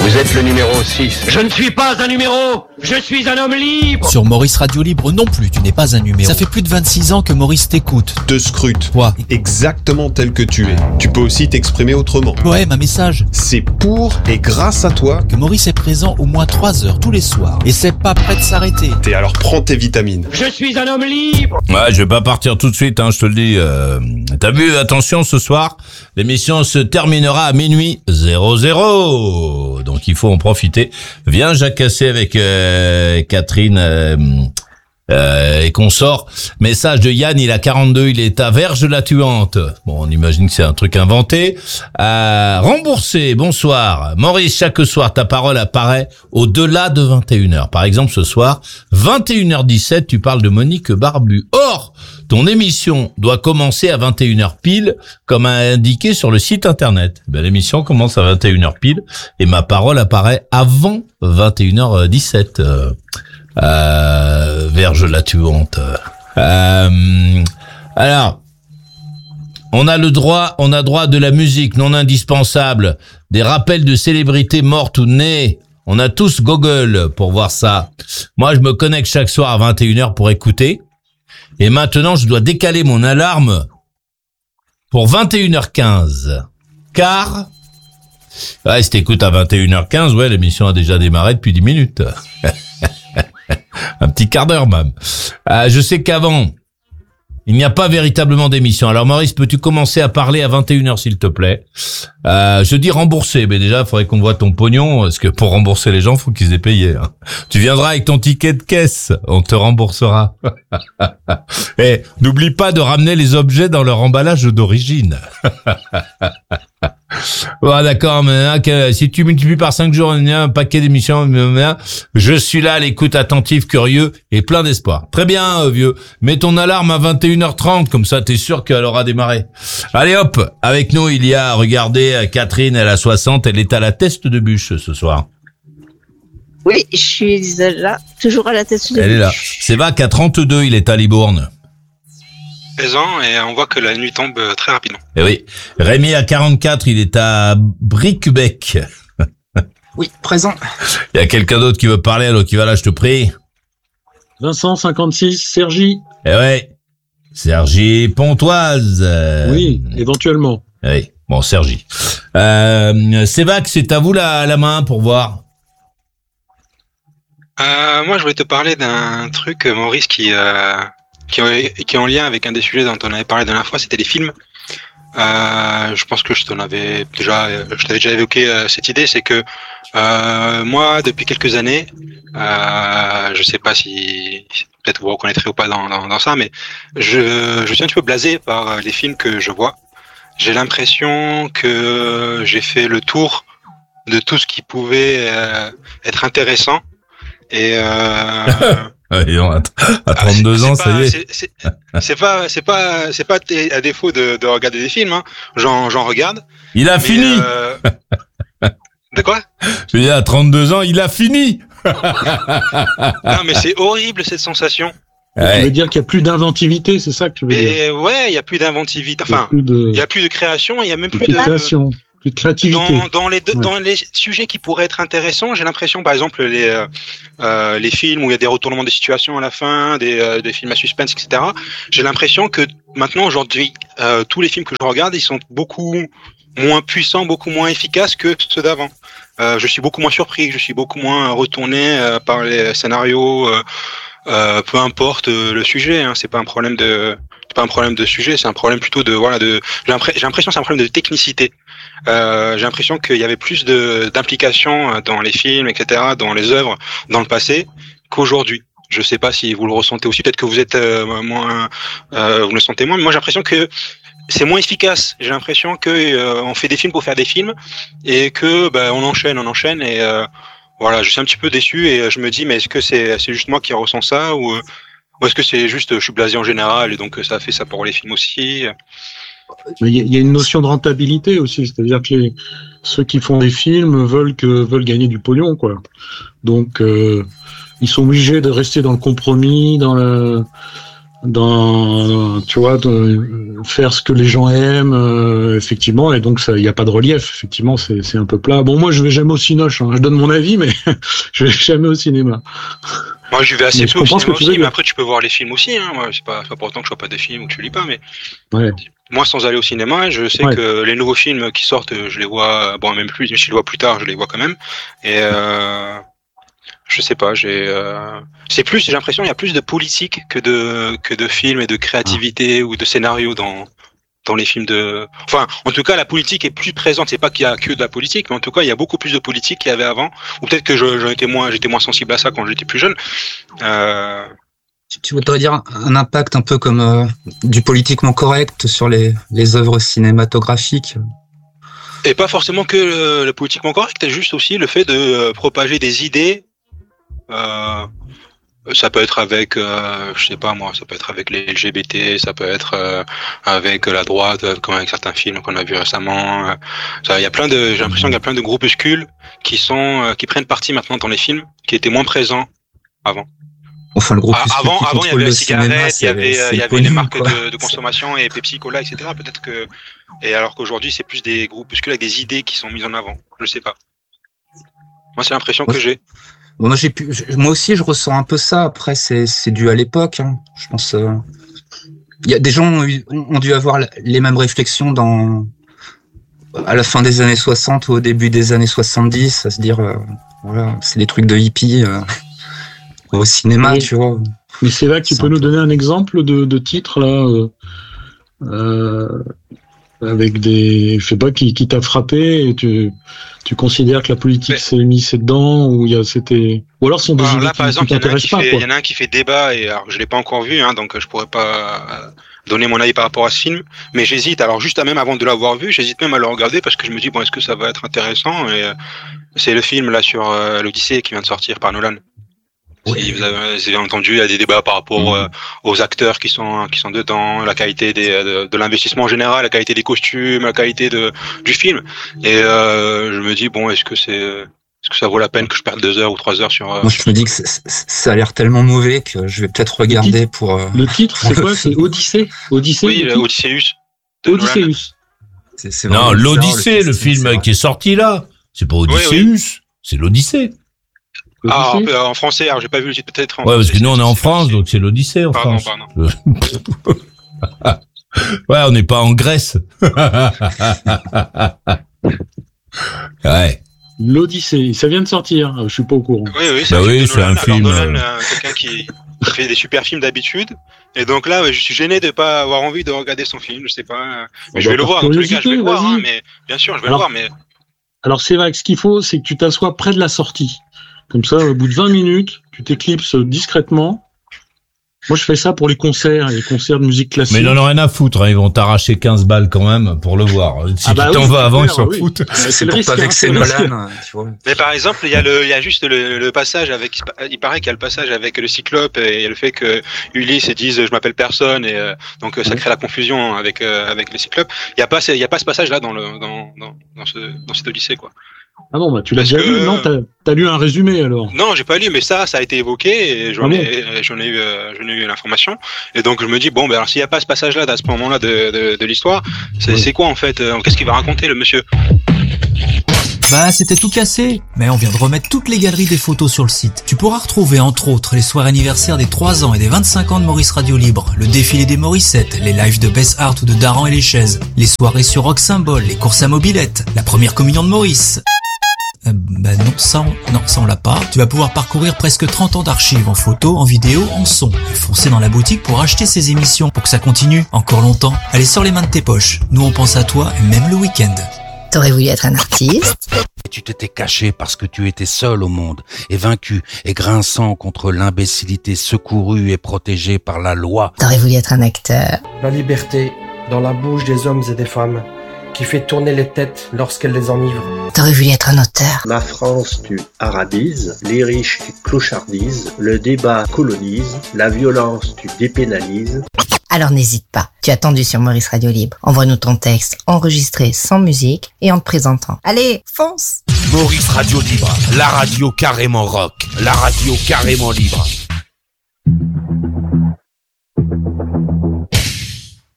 Vous êtes le numéro 6. Je ne suis pas un numéro, je suis un homme libre. Sur Maurice Radio Libre non plus, tu n'es pas un numéro. Ça fait plus de 26 ans que Maurice t'écoute. Te scrute. Quoi ? Exactement tel que tu es. Tu peux aussi t'exprimer autrement. Poème, un message. C'est pour et grâce à toi Que Maurice est présent au moins 3 heures tous les soirs. Et c'est pas prêt de s'arrêter. alors prends tes vitamines. Je suis un homme libre. Ouais, je vais pas partir tout de suite, je te le dis. T'as vu, attention, ce soir, l'émission se terminera à minuit 00. Donc il faut en profiter. Viens jacasser avec Catherine et consorts. Message de Yann, il a 42, il est à Verges-la-Tuante. Bon, on imagine que c'est un truc inventé. Remboursé, bonsoir. Maurice, chaque soir, ta parole apparaît au-delà de 21h. Par exemple, ce soir, 21h17, tu parles de Monique Barbu. Or, ton émission doit commencer à 21h pile, comme indiqué sur le site internet. L'émission commence à 21h pile, et ma parole apparaît avant 21h17. Verges-la-Tuante. Alors, on a droit de la musique non indispensable, des rappels de célébrités mortes ou nées. On a tous Google pour voir ça. Moi, je me connecte chaque soir à 21h pour écouter. Et maintenant, je dois décaler mon alarme pour 21h15. Car, si t'écoutes à 21h15, l'émission a déjà démarré depuis 10 minutes. Un petit quart d'heure même. Je sais qu'avant, il n'y a pas véritablement d'émission. Alors Maurice, peux-tu commencer à parler à 21h s'il te plaît? Je dis rembourser, mais déjà, il faudrait qu'on voit ton pognon, parce que pour rembourser les gens, faut qu'ils aient payé. Tu viendras avec ton ticket de caisse, on te remboursera. Et n'oublie pas de ramener les objets dans leur emballage d'origine. Bon, d'accord, mais si tu multiplies par 5 jours, un paquet d'émissions, je suis là à l'écoute attentif, curieux et plein d'espoir. Très bien, vieux. Mets ton alarme à 21h30, comme ça t'es sûr qu'elle aura démarré. Allez hop, avec nous il y a, regardez, Catherine, elle a 60, elle est à la teste de bûche ce soir. Oui, je suis là, toujours à la teste de bûche. Elle est là. Sévac à 32, il est à Libourne. Présent, et on voit que la nuit tombe très rapidement. Eh oui. Rémi à 44, il est à Briquebec. Oui, présent. Il y a quelqu'un d'autre qui veut parler, alors qui va là, je te prie. Vincent 56, Sergi. Eh ouais. Sergi Pontoise. Oui, éventuellement. Oui. Bon, Sergi. Sévac, c'est à vous la main pour voir. Moi, je voulais te parler d'un truc, Maurice, qui est en lien avec un des sujets dont on avait parlé la dernière fois, c'était les films. Je pense que je t'avais déjà évoqué cette idée, c'est que moi, depuis quelques années, je sais pas si peut-être vous reconnaîtrez ou pas dans ça, mais je suis un petit peu blasé par les films que je vois. J'ai l'impression que j'ai fait le tour de tout ce qui pouvait être intéressant. Et à 32 ans, ça y est. C'est pas à défaut de regarder des films, j'en regarde. Il a fini. De quoi? Je veux dire, à 32 ans, il a fini. Non, mais c'est horrible cette sensation. Ouais. Tu veux dire qu'il n'y a plus d'inventivité, c'est ça que tu veux dire? Ouais, il n'y a plus d'inventivité. Enfin, il n'y a plus de création, il n'y a même plus de création. De créativité. Dans les sujets qui pourraient être intéressants, j'ai l'impression, par exemple, les films où il y a des retournements de situation à la fin, des films à suspense, etc. J'ai l'impression que maintenant, aujourd'hui, tous les films que je regarde, ils sont beaucoup moins puissants, beaucoup moins efficaces que ceux d'avant. Je suis beaucoup moins surpris, je suis beaucoup moins retourné par les scénarios, peu importe le sujet, c'est pas un problème de sujet, c'est un problème plutôt j'ai l'impression que c'est un problème de technicité. J'ai l'impression qu'il y avait plus d'implication dans les films, etc., dans les œuvres, dans le passé, qu'aujourd'hui. Je sais pas si vous le ressentez aussi, peut-être que vous êtes moins, vous le sentez moins, mais moi j'ai l'impression que c'est moins efficace. J'ai l'impression que on fait des films pour faire des films et que on enchaîne et voilà, je suis un petit peu déçu et je me dis mais est-ce que c'est juste moi qui ressens ça ou est-ce que c'est juste je suis blasé en général et donc ça fait ça pour les films aussi. Il y a une notion de rentabilité aussi, c'est-à-dire que ceux qui font des films veulent gagner du pognon, quoi. Donc ils sont obligés de rester dans le compromis, tu vois, de faire ce que les gens aiment, effectivement, et donc il n'y a pas de relief, effectivement, c'est un peu plat. Bon, moi, je vais jamais au cinoche, hein. Je donne mon avis, mais je vais jamais au cinéma. Moi, je vais assez peu au cinéma aussi, mais après, tu peux voir les films aussi, hein. Moi, c'est pas pour autant que je vois pas des films ou que je lis pas, mais. Ouais. Moi, sans aller au cinéma, je sais que les nouveaux films qui sortent, je les vois, bon, même plus, si je les vois plus tard, je les vois quand même, et je sais pas, c'est plus, j'ai l'impression, il y a plus de politique que de films et de créativité ou de scénarios dans les films enfin, en tout cas, la politique est plus présente. C'est pas qu'il y a que de la politique, mais en tout cas, il y a beaucoup plus de politique qu'il y avait avant. Ou peut-être que j'étais moins sensible à ça quand j'étais plus jeune. Tu voudrais dire un impact un peu comme du politiquement correct sur les œuvres cinématographiques? Et pas forcément que le politiquement correct, c'est juste aussi le fait de propager des idées. Ça peut être avec, je sais pas moi, ça peut être avec les LGBT, ça peut être avec la droite, comme avec certains films qu'on a vus récemment. Il y a j'ai l'impression qu'il y a plein de groupuscules qui prennent parti maintenant dans les films, qui étaient moins présents avant. Enfin, le groupuscule avant, il y avait la cigarette, il y avait les marques quoi. de consommation et Pepsi, Cola, etc. Peut-être que, et alors qu'aujourd'hui, c'est plus des groupuscules avec des idées qui sont mises en avant. Je sais pas. Moi, c'est l'impression que j'ai. Bon, moi aussi, je ressens un peu ça. Après, c'est dû à l'époque, hein. Je pense, il y a des gens ont dû avoir les mêmes réflexions à la fin des années 60 ou au début des années 70, à se dire, voilà, c'est des trucs de hippies, au cinéma, tu vois. Mais c'est là que tu peux nous donner un exemple de titre, là, avec des, je sais pas, qui t'a frappé et tu considères que la politique s'est mise dedans ou ou alors sont des idées là, par exemple, qui t'intéressent pas, il y en a un qui fait débat et alors je l'ai pas encore vu, hein, donc je pourrais pas donner mon avis par rapport à ce film, mais j'hésite. Alors juste même avant de l'avoir vu, j'hésite même à le regarder parce que je me dis bon, est-ce que ça va être intéressant? Et c'est le film là sur l'Odyssée qui vient de sortir par Nolan. Oui. Si vous avez entendu, il y a des débats par rapport aux acteurs qui sont dedans, la qualité de l'investissement en général, la qualité des costumes, la qualité du film. Et je me dis bon, est-ce que ça vaut la peine que je perde 2 heures ou 3 heures sur Moi, je me dis que ça a l'air tellement mauvais que je vais peut-être regarder pour. Le titre, c'est quoi? C'est Odyssée. Oui, Odysseus. Odysseus. Non, l'Odyssée, le film qui est sorti là, c'est pas Odysseus, c'est l'Odyssée. Ah, en français, alors j'ai pas vu le titre, peut-être en ouais, français, parce que nous on est en France, donc c'est l'Odyssée en France. Pardon. Ouais, on n'est pas en Grèce. Ouais. L'Odyssée, ça vient de sortir, je suis pas au courant. Oui, c'est un film. Nolan, quelqu'un qui fait des super films d'habitude, et donc là, je suis gêné de pas avoir envie de regarder son film, je sais pas. Mais je vais le voir, dans tous les cas, je vais le voir, hein, mais bien sûr, je vais le voir, mais. Alors c'est vrai que ce qu'il faut, c'est que tu t'assoies près de la sortie. Comme ça, au bout de 20 minutes, tu t'éclipses discrètement. Moi, je fais ça pour les concerts de musique classique. Mais ils en ont rien à foutre, hein. Ils vont t'arracher 15 balles quand même pour le voir. Si tu t'en vas avant, ils s'en foutent. C'est le risque. Avec ces Nolan, tu vois. Mais par exemple, il y a juste le passage avec, il paraît qu'il y a le passage avec le Cyclope et le fait que Ulysse dise je m'appelle personne et donc ça crée la confusion avec le Cyclope. Il y a pas ce passage là dans cette Odyssée, quoi. Ah bon, bah tu l'as déjà lu? Non, t'as lu un résumé alors? Non, j'ai pas lu, mais ça a été évoqué et j'en ai eu l'information. Et donc je me dis bon, ben alors s'il y a pas ce passage-là à ce moment-là de l'histoire, c'est quoi en fait? Qu'est-ce qu'il va raconter le monsieur? Bah, c'était tout cassé. Mais on vient de remettre toutes les galeries des photos sur le site. Tu pourras retrouver entre autres les soirées anniversaires des 3 ans et des 25 ans de Maurice Radio Libre, le défilé des Mauricettes, les lives de Best Art ou de Daran et les chaises, les soirées sur Rock Symbol, les courses à mobilette, la première communion de Maurice. Bah non, ça on l'a pas. Tu vas pouvoir parcourir presque 30 ans d'archives en photo, en vidéo, en son. Et foncer dans la boutique pour acheter ces émissions, pour que ça continue encore longtemps. Allez, sors les mains de tes poches. Nous on pense à toi, même le week-end. T'aurais voulu être un artiste? Et tu t'étais caché parce que tu étais seul au monde, et vaincu, et grinçant contre l'imbécilité, secouru et protégé par la loi. T'aurais voulu être un acteur? La liberté, dans la bouche des hommes et des femmes, qui fait tourner les têtes lorsqu'elle les enivre. T'aurais voulu être un auteur? La France tu arabises, les riches tu clochardise, le débat colonise, la violence tu dépénalises. Alors n'hésite pas, tu as attendu sur Maurice Radio Libre. Envoie-nous ton texte enregistré sans musique et en te présentant. Allez, fonce! Maurice Radio Libre, la radio carrément rock, la radio carrément libre.